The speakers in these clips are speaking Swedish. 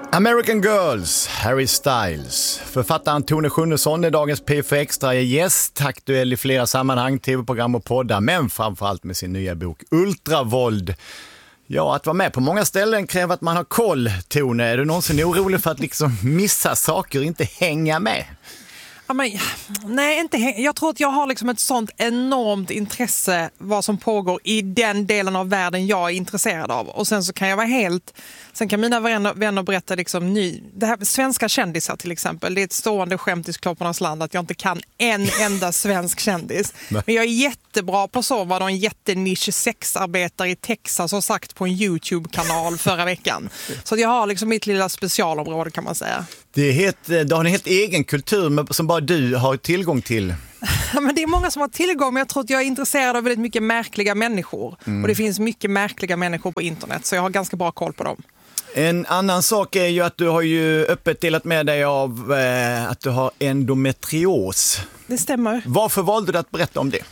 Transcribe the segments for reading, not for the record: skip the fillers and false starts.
American Girls, Harry Styles. Författaren Tone Schunnesson är dagens P4 Extra gäst, aktuell i flera sammanhang, tv-program och poddar, men framförallt med sin nya bok Ultravåld. Ja, att vara med på många ställen kräver att man har koll, Tone. Är du någonsin orolig för att liksom missa saker och inte hänga med? Ja, men, nej, jag tror att jag har liksom ett sånt enormt intresse vad som pågår i den delen av världen jag är intresserad av. Och sen så kan jag vara sen kan mina vänner berätta liksom det här, svenska kändisar till exempel. Det är ett stående skämt i Klopparnas land att jag inte kan en enda svensk kändis. Men jag är jättebra på vad en jättenisch sexarbetare i Texas har sagt på en YouTube-kanal förra veckan. Så jag har liksom mitt lilla specialområde, kan man säga. Du har en helt egen kultur som bara du har tillgång till. Men det är många som har tillgång, men jag tror att jag är intresserad av väldigt mycket märkliga människor. Och det finns mycket märkliga människor på internet, så jag har ganska bra koll på dem. En annan sak är ju att du har ju öppet delat med dig av att du har endometrios. Det stämmer. Varför valde du att berätta om det?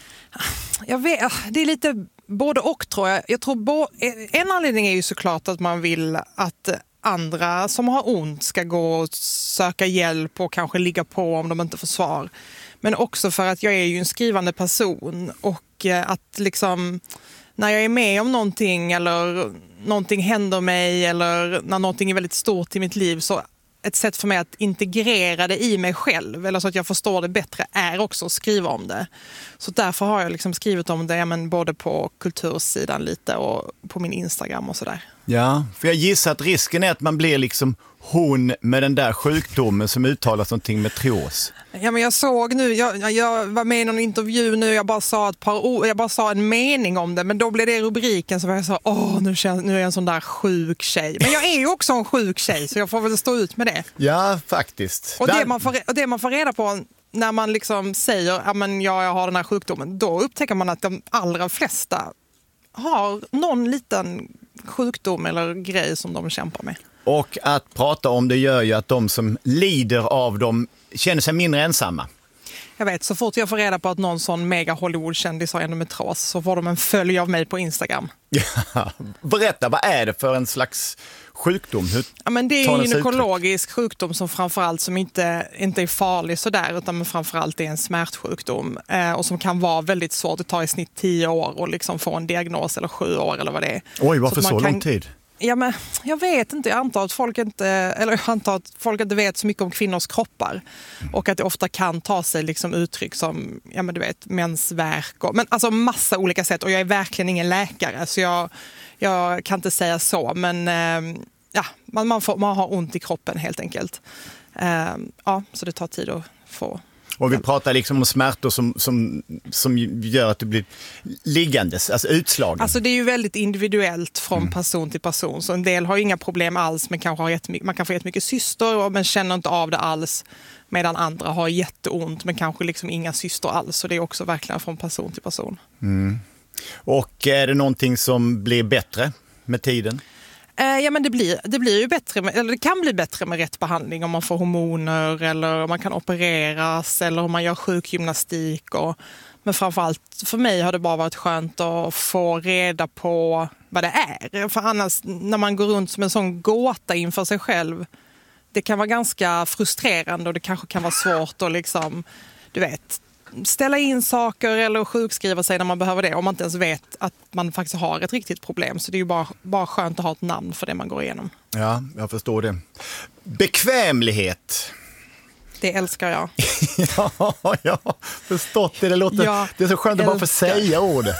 Jag vet, det är lite både och, tror jag. Jag tror en anledning är ju såklart att man vill att andra som har ont ska gå och söka hjälp och kanske ligga på om de inte får svar. Men också för att jag är ju en skrivande person och att liksom när jag är med om någonting eller någonting händer mig eller när någonting är väldigt stort i mitt liv, så ett sätt för mig att integrera det i mig själv eller så att jag förstår det bättre är också att skriva om det. Så därför har jag liksom skrivit om det, men både på kultursidan lite och på min Instagram och sådär. Ja, för jag gissar att risken är att man blir liksom hon med den där sjukdomen som uttalas någonting med trios. Ja, men jag såg nu, jag var med i någon intervju nu, jag bara sa ett par ord, jag bara sa en mening om det, men då blev det rubriken så jag sa, nu är jag en sån där sjuk tjej. Men jag är ju också en sjuk tjej, så jag får väl stå ut med det. Ja, faktiskt. Och det man får reda på när man liksom säger, jag har den här sjukdomen, då upptäcker man att de allra flesta har någon liten sjukdom eller grej som de kämpar med. Och att prata om det gör ju att de som lider av dem känner sig mindre ensamma. Jag vet, så fort jag får reda på att någon sån mega Hollywood-kändis har endometrios så får de en följ av mig på Instagram. Ja, berätta, vad är det för en slags sjukdom? Det är en gynekologisk sjukdom som framförallt som inte är farlig sådär, utan framförallt är en smärtsjukdom och som kan vara väldigt svårt att ta i snitt 10 år och liksom få en diagnos, eller 7 år eller vad det är. Oj, varför så lång tid? Ja, men jag vet inte. Jag antar att folk inte vet så mycket om kvinnors kroppar. Och att det ofta kan ta sig liksom uttryck som, mensvärk. Men alltså massa olika sätt. Och jag är verkligen ingen läkare, så jag kan inte säga så. Men man har ont i kroppen helt enkelt. Så det tar tid att få. Och vi pratar liksom om smärtor som gör att du blir liggandes, alltså utslagen. Alltså det är ju väldigt individuellt från person till person. Så en del har inga problem alls, men man kan få jättemycket syster men känner inte av det alls. Medan andra har jätteont men kanske liksom inga syster alls. Så det är också verkligen från person till person. Mm. Och är det någonting som blir bättre med tiden? Men det blir ju bättre, eller det kan bli bättre med rätt behandling om man får hormoner eller om man kan opereras eller om man gör sjukgymnastik. Men framförallt för mig har det bara varit skönt att få reda på vad det är. För annars, när man går runt som en sån gåta inför sig själv, det kan vara ganska frustrerande och det kanske kan vara svårt att liksom, ställa in saker eller sjukskriva sig när man behöver det, om man inte ens vet att man faktiskt har ett riktigt problem. Så det är ju bara skönt att ha ett namn för det man går igenom. Ja, jag förstår det. Bekvämlighet. Det älskar jag. Ja, jag har förstått det. Det är så skönt att bara få säga ordet.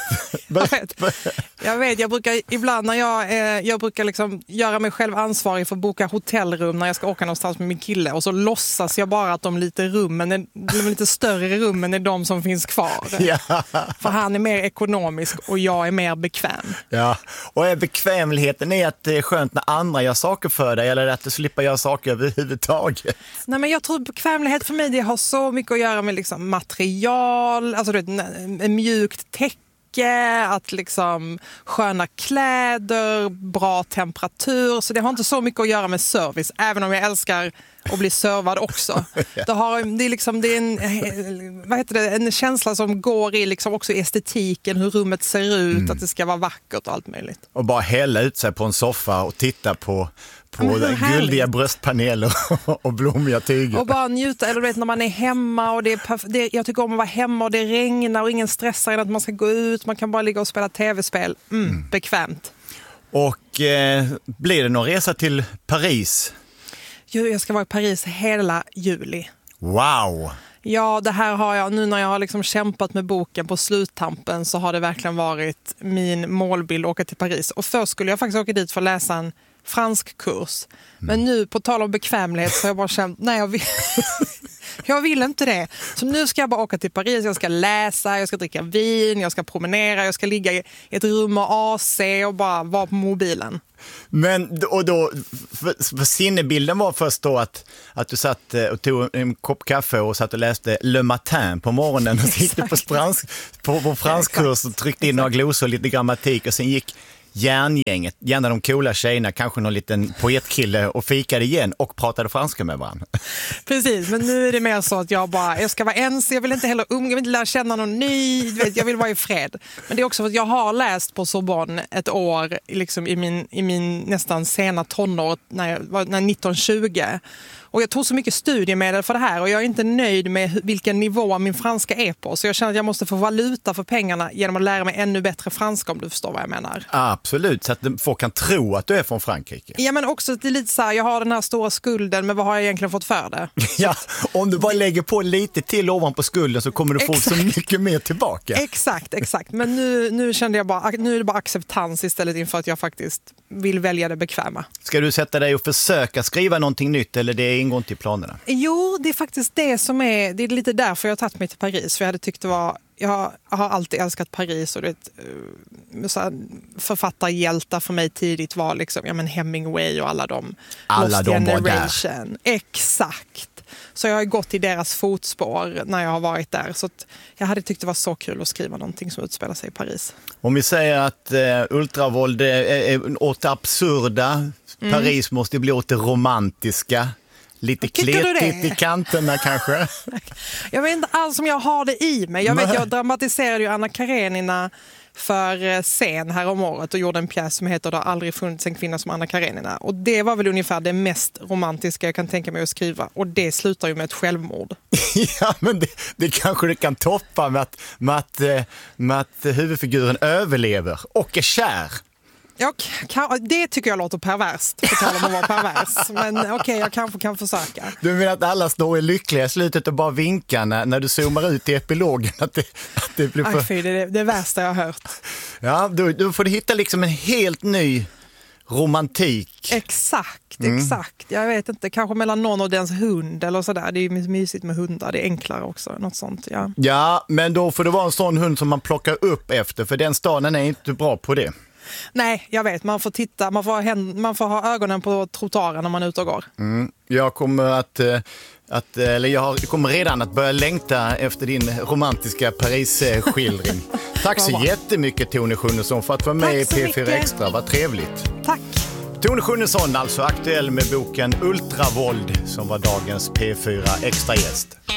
Jag vet, jag brukar ibland när jag brukar liksom göra mig själv ansvarig för att boka hotellrum när jag ska åka någonstans med min kille, och så låtsas jag bara att de lite större rummen är de som finns kvar. Ja. För han är mer ekonomisk och jag är mer bekväm. Ja, och är bekvämligheten är att det är skönt när andra gör saker för dig, eller att du slipper göra saker överhuvudtaget? Nej, men jag tror bekvämlighet för mig, det har så mycket att göra med liksom material, alltså en mjukt täcke, att liksom sköna kläder, bra temperatur. Så det har inte så mycket att göra med service, även om jag älskar att bli servad också. Det är en känsla som går i liksom också estetiken, hur rummet ser ut, att det ska vara vackert och allt möjligt. Och bara hälla ut sig på en soffa och titta på på guldiga bröstpaneler och blommiga tyger. Och bara njuta, eller du vet när man är hemma och jag tycker om att vara hemma och det regnar och ingen stressar in att man ska gå ut, man kan bara ligga och spela tv-spel. Bekvämt. Och blir det någon resa till Paris? Jag ska vara i Paris hela juli. Wow! Ja, det här har jag, nu när jag har liksom kämpat med boken på sluttampen så har det verkligen varit min målbild att åka till Paris. Och först skulle jag faktiskt åka dit för att läsa en fransk kurs. Men nu på tal om bekvämlighet så har jag bara känt, nej jag vill inte det. Så nu ska jag bara åka till Paris, jag ska läsa, jag ska dricka vin, jag ska promenera, jag ska ligga i ett rum med AC och bara vara på mobilen. Men och då, för sinnebilden var först då att du satt och tog en kopp kaffe och satt och läste Le Matin på morgonen och gick på franskkurs och tryckte in några glosor och lite grammatik och sen gick järngänget, gärna de coola tjejerna, kanske någon liten poetkille och fikade igen och pratade franska med varandra. Precis, men nu är det mer så att jag ska vara ensam, jag vill inte heller jag vill inte lära känna någon ny, jag vill vara i fred. Men det är också för att jag har läst på Sorbonne ett år liksom i min nästan sena tonår när jag var 19-20. Och jag tog så mycket studiemedel för det här och jag är inte nöjd med vilken nivå min franska är på. Så jag känner att jag måste få valuta för pengarna genom att lära mig ännu bättre franska, om du förstår vad jag menar. Absolut, så att folk kan tro att du är från Frankrike. Ja, men också att det är lite så här, jag har den här stora skulden, men vad har jag egentligen fått för det? Ja, om du bara lägger på lite till ovanpå skulden så kommer du få så mycket mer tillbaka. Exakt. Men nu kände jag bara, nu är det bara acceptans istället inför att jag faktiskt vill välja det bekväma. Ska du sätta dig och försöka skriva någonting nytt eller det ingår inte i planerna? Jo, det är faktiskt det som är, det är lite därför jag har tagit mig till Paris. För jag hade tyckt det var, jag har alltid älskat Paris och författarhjältar för mig tidigt var liksom, ja men Hemingway och alla de Lost Generation. Exakt. Så jag har gått i deras fotspår när jag har varit där. Så att jag hade tyckt det var så kul att skriva någonting som utspelar sig i Paris. Om vi säger att ultravåld är åt det absurda, Paris måste bli åt det romantiska. Lite kletigt i kanterna kanske. Jag vet inte alls om jag har det i mig. Jag dramatiserade ju Anna Karenina för scen här om året och gjorde en pjäs som heter Det har aldrig funnits en kvinna som Anna Karenina. Och det var väl ungefär det mest romantiska jag kan tänka mig att skriva. Och det slutar ju med ett självmord. Ja, men det kanske det kan toppa med att huvudfiguren överlever och är kär. Det tycker jag låter perverst, på tal om att vara pervers. Men okej, jag kanske kan försöka. Du menar att alla står i lyckliga i slutet och bara vinkar när du zoomar ut i epilogen? Att det blir för... Fy, det är det värsta jag har hört. Ja, då får du hitta liksom en helt ny romantik. Exakt. Jag vet inte, kanske mellan någon och dens hund eller sådär. Det är ju mysigt med hundar, det är enklare också, något sånt. Ja, men då får det vara en sån hund som man plockar upp efter, för den staden är inte bra på det. Nej, jag vet. Man får titta, man får ha ögonen på trottoaren när man är ute och går. Jag kommer redan att börja längta efter din romantiska Paris-skildring. Tack så jättemycket, Tone Schunnesson, för att vara med i P4 Extra. Vad trevligt. Tack. Tone Schunnesson, alltså aktuell med boken Ultravåld, som var dagens P4 Extra-gäst.